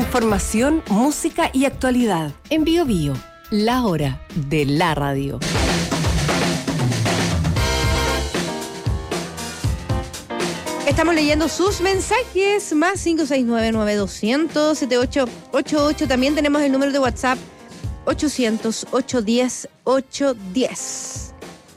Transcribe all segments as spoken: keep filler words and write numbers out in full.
Información, música y actualidad. En Bio Bio, la hora de la radio. Estamos leyendo sus mensajes, más cinco seis nueve, nueve dos cero cero, siete ocho ocho ocho. También tenemos el número de WhatsApp ochocientos, ochocientos diez, ochocientos diez.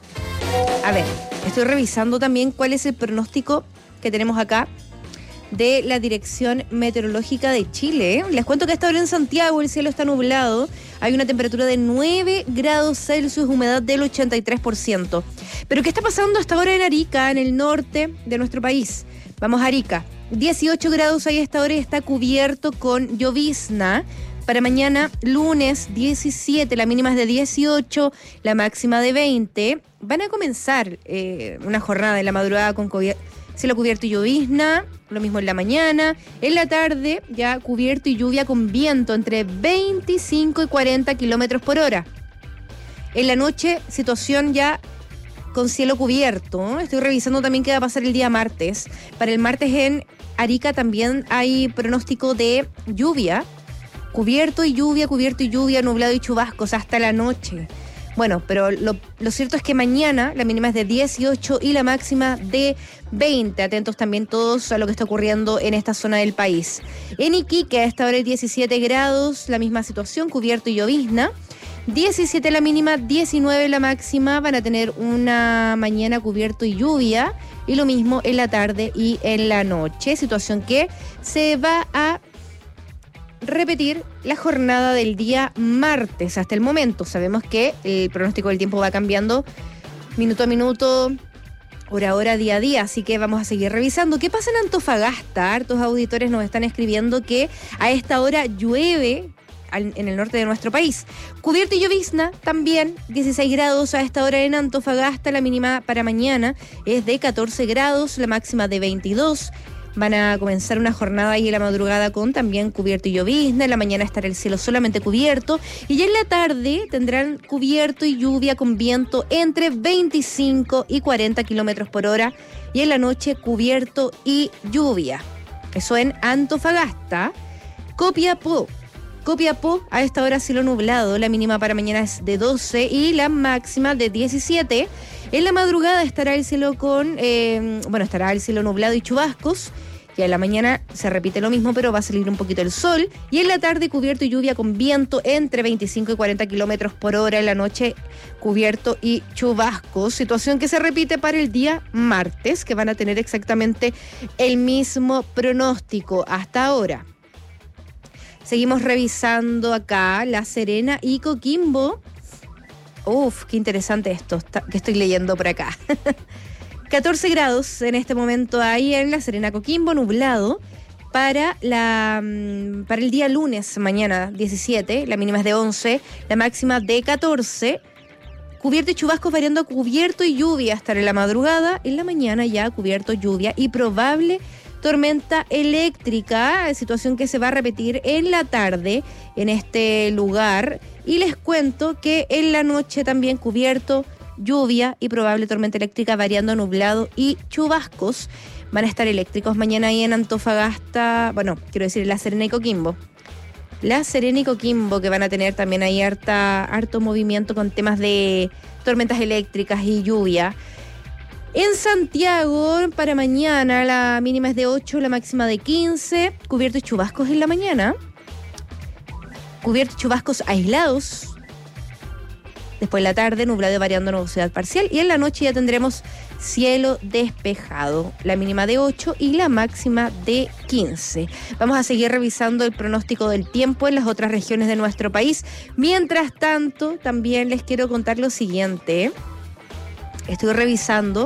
A ver, estoy revisando también cuál es el pronóstico que tenemos acá de la Dirección Meteorológica de Chile. Les cuento que a esta hora en Santiago el cielo está nublado, hay una temperatura de nueve grados Celsius, humedad del ochenta y tres por ciento. Pero ¿qué está pasando hasta ahora en Arica, en el norte de nuestro país? Vamos a Arica, dieciocho grados ahí a esta hora y está cubierto con llovizna. Para mañana, lunes diecisiete, la mínima es de dieciocho, la máxima de veinte. Van a comenzar eh, una jornada en la madrugada con cubier- cielo cubierto y llovizna, lo mismo en la mañana. En la tarde, ya cubierto y lluvia con viento entre veinticinco y cuarenta kilómetros por hora. En la noche, situación ya con cielo cubierto. Estoy revisando también qué va a pasar el día martes. Para el martes en Arica también hay pronóstico de lluvia. Cubierto y lluvia, cubierto y lluvia, nublado y chubascos hasta la noche. Bueno, pero lo, lo cierto es que mañana la mínima es de dieciocho y la máxima de veinte. Atentos también todos a lo que está ocurriendo en esta zona del país. En Iquique a esta hora hay diecisiete grados, la misma situación, cubierto y llovizna. diecisiete la mínima, diecinueve la máxima. Van a tener una mañana cubierto y lluvia. Y lo mismo en la tarde y en la noche. Situación que se va a repetir la jornada del día martes. Hasta el momento sabemos que el pronóstico del tiempo va cambiando minuto a minuto, hora a hora, día a día, así que vamos a seguir revisando. ¿Qué pasa en Antofagasta? Hartos auditores nos están escribiendo que a esta hora llueve en el norte de nuestro país. Cubierto y llovizna también, dieciséis grados a esta hora en Antofagasta. La mínima para mañana es de catorce grados, la máxima de veintidós. Van a comenzar una jornada ahí en la madrugada con también cubierto y llovizna. En la mañana estará el cielo solamente cubierto. Y ya en la tarde tendrán cubierto y lluvia con viento entre veinticinco y cuarenta kilómetros por hora. Y en la noche cubierto y lluvia. Eso en Antofagasta. Copiapó. Copiapó, a esta hora cielo nublado. La mínima para mañana es de doce y la máxima de diecisiete. En la madrugada estará el cielo con, eh, bueno, estará el cielo nublado y chubascos. Y en la mañana se repite lo mismo, pero va a salir un poquito el sol. Y en la tarde cubierto y lluvia con viento entre veinticinco y cuarenta kilómetros por hora. En la noche cubierto y chubascos. Situación que se repite para el día martes, que van a tener exactamente el mismo pronóstico hasta ahora. Seguimos revisando acá La Serena y Coquimbo. Uf, qué interesante esto que estoy leyendo por acá. catorce grados en este momento ahí en La Serena, Coquimbo, nublado. Para, la, para el día lunes, mañana diecisiete, la mínima es de once, la máxima de catorce. Cubierto y chubascos variando a cubierto y lluvia hasta en la madrugada. En la mañana ya cubierto, lluvia y probable tormenta eléctrica, situación que se va a repetir en la tarde en este lugar. Y les cuento que en la noche también cubierto, lluvia y probable tormenta eléctrica variando nublado y chubascos. Van a estar eléctricos mañana ahí en Antofagasta, bueno, quiero decir La Serena y Coquimbo. La Serena y Coquimbo, que van a tener también ahí harta, harto movimiento con temas de tormentas eléctricas y lluvia. En Santiago, para mañana, la mínima es de ocho, la máxima de quince. Cubierto y chubascos en la mañana. Cubierto y chubascos aislados. Después en la tarde, nublado y variando nubosidad parcial. Y en la noche ya tendremos cielo despejado. La mínima de ocho y la máxima de quince. Vamos a seguir revisando el pronóstico del tiempo en las otras regiones de nuestro país. Mientras tanto, también les quiero contar lo siguiente. Estoy revisando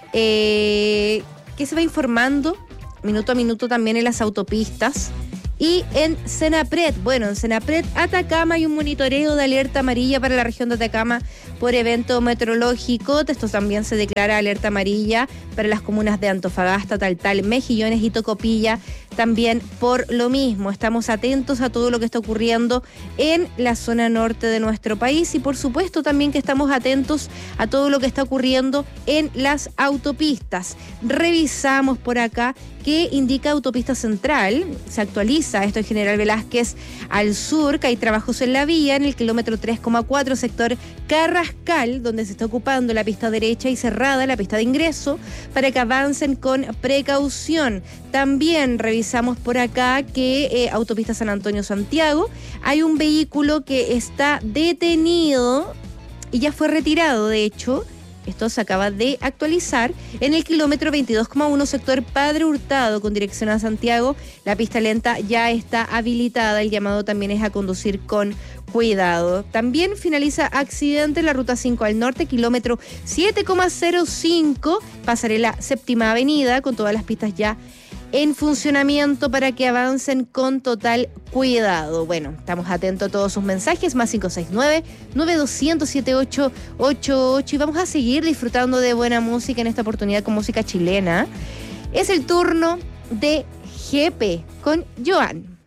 eh, que se va informando minuto a minuto también en las autopistas y en Senapred. Bueno, en Senapred Atacama hay un monitoreo de alerta amarilla para la región de Atacama por evento meteorológico. Esto también se declara alerta amarilla para las comunas de Antofagasta, Taltal, Mejillones y Tocopilla. También por lo mismo, estamos atentos a todo lo que está ocurriendo en la zona norte de nuestro país y por supuesto también que estamos atentos a todo lo que está ocurriendo en las autopistas. Revisamos por acá qué indica Autopista Central, se actualiza finaliza. Esto en General Velázquez al sur, que hay trabajos en la vía, en el kilómetro tres coma cuatro, sector Carrascal, donde se está ocupando la pista derecha y cerrada la pista de ingreso, para que avancen con precaución. También revisamos por acá que eh, autopista San Antonio-Santiago, hay un vehículo que está detenido y ya fue retirado, de hecho. Esto se acaba de actualizar en el kilómetro veintidós coma uno, sector Padre Hurtado, con dirección a Santiago. La pista lenta ya está habilitada. El llamado también es a conducir con cuidado. También finaliza accidente en la ruta cinco al norte, kilómetro siete coma cero cinco, pasarela Séptima Avenida, con todas las pistas ya en funcionamiento para que avancen con total cuidado. Bueno, estamos atentos a todos sus mensajes, más cinco seis nueve, nueve dos cero cero, siete ocho ocho ocho, y vamos a seguir disfrutando de buena música, en esta oportunidad con música chilena. Es el turno de G P con Joan.